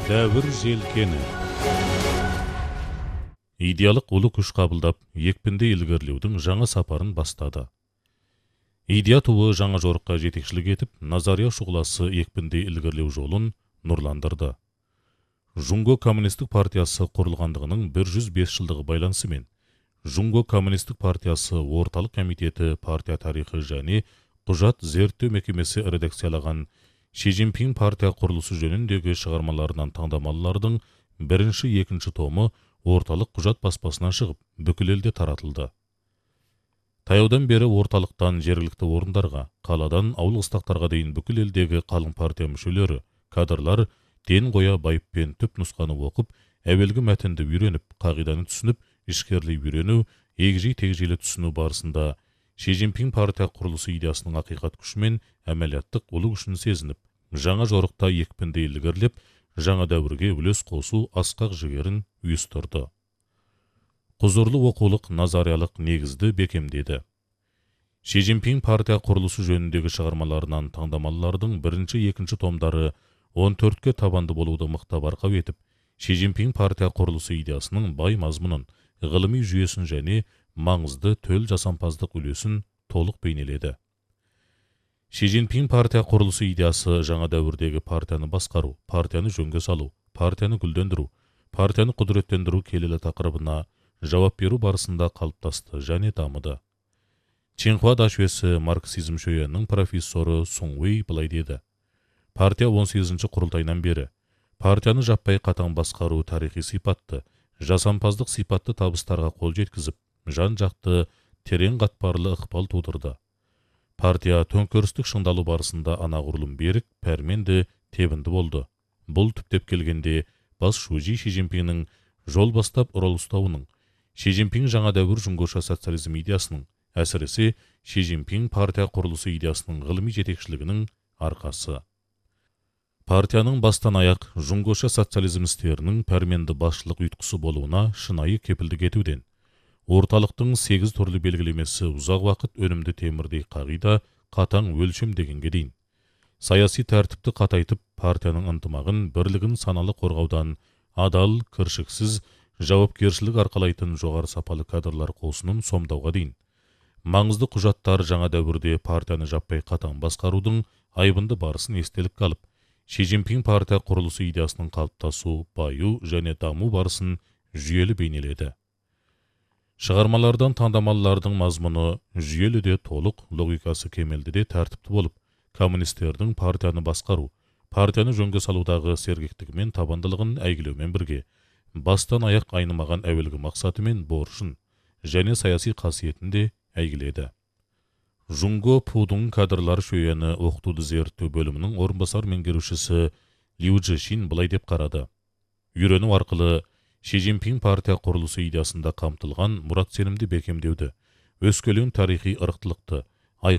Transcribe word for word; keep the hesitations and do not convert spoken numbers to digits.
Дәуір желкені. Идеялық ұлы күш қабылдап, екпінді илгерлеудің жаңа сапарын бастады. Идея туы жаңа жорыққа жетекшілік етіп, назария шұғыласы екпінді илгерлеу жолын нұрландырды. Жунго коммунистік партиясы құрылғандығының бір жүз бес жылдығы байланысымен, Жунго коммунистік партиясы орталық комитеті партия тарихы және құжат зерттеу мекемесі редакциялаған Ши Цзиньпин партия құрылысы жөніндегі шығармаларынан таңдамалылардың бірінші екінші томы орталық құжат баспасынан шығып, бүкіл елде таратылды. Таяудан бері орталықтан жергілікті орындарға, қаладан ауыл қыстақтарға дейін бүкіл елдегі қалың партия мүшелері, кадрлар тен қоя байыппен түп нұсқаны оқып, әуелгі мәтінді үйреніп, қағиданы түсініп, ішкерлей үйрену, егжей-тегжейлі түсіну барысында Ши Цзиньпин партия құрылысы идеясының ақиқат күшімен әмәлияттық ұлы күшін сезініп, жаңа жорықта екпінді илгерлеп, жаңа дәуірге үлес қосу асқақ жігерін ұйыстырды. Құзырлы оқулық назариялық негізді бекемдеді. Ши Цзиньпин партия құрылысы жөніндегі шығармаларынан таңдамалылардың бірінші екінші томдары он төртке табанды болуды мықтап арқау етіп, Ши Цзиньпин партия құрылысы идеясының бай мазмұнын, ғылыми жүйесін және маңызды төл жасампаздық үлесін толық бейнеледі. Ши Цзиньпин партия құрылысы идеясы жаңа дәуірдегі партияны басқару, партияны жөнге салу, партияны гүлдендіру, партияны құдыреттендіру келелі тақырыбына жауап беру барысында қалыптасты және дамыды. Чинхуа дашуесі марксизм шөйенің профессоры Сун Уэй былай деді: партия он сегізінші құрылтайынан бері партияны жаппай қатаң басқару тарихи сипатты, жасампаздық сипатты табыстарға қол жеткізіп, жан-жақты терең қатпарлы ықпал тудырды. Партия төңкерістік шыңдалу барысында анағұрлым берік, пәрменді, тебінді болды. Бұл түптеп келгенде бас шужи Ши Цзиньпиннің жол бастап ұрал ұстауының, Ши Цзиньпин жаңа дәуір жұңгоша социализм идеясының, әсіресе Ши Цзиньпин партия құрылысы идеясының ғылыми жетекшілігінің арқасы. Партияның бастан аяқ жұңгоша социализм істерінің пәрменді басшылық ұйытқысы болуына шынайы кепілдік етуден, орталықтың сегіз түрлі белгілемесі ұзақ уақыт өнімді темірдей қағида қатаң өлшем дегенге дейін, саяси тәртіпті қатайтып, партияның ынтымағын, бірлігін саналы қорғаудан адал, кіршіксіз, жауапкершілік арқалайтын жоғары сапалы кадрлар қосынын сомдауға дейін, маңызды құжаттар жаңа дәуірде партияны жаппай қатаң басқарудың айбынды барысын естелік қалып, Ши Цзиньпин партия құрылысы идеясының қалыптасу, баю және даму барысын жүйелі бейнеледі. Шығармалардан таңдамалылардың мазмұны жүйелі де толық, логикасы кемелді де тәртіпті болып, коммунистердің партияны басқару, партияны жөнге салудағы сергектігі мен табандылығын әйгілеумен бірге, бастан аяқ айнымаған әуелгі мақсаты мен борышын және саяси қасиетін де әйгіледі. Жунго Пудың кадрлар шөйені оқытуды зерттеу бөлімінің орынбасар меңгерушісі Лю Чжешин былай деп қарады: үйрену арқылы Ши Цзиньпин партия құрылысы идеясында қамтылған мұрат сенімді бекемдеуді, өскелең тарихи ырықтылықты,